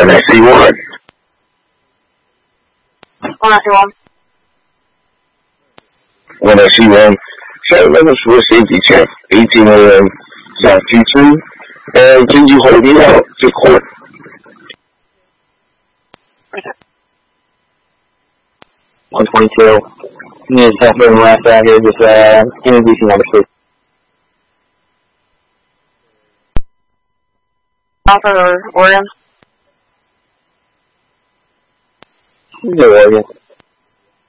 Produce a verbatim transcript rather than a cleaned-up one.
One S C one. One S C one. One S C one. Seven levels for a safety check. eighteen A M South T two. And can you hold me out to court? one twenty-two. You need to help me last out here. Just uh, introducing number two. Alpha or Oregon? Go Oregon.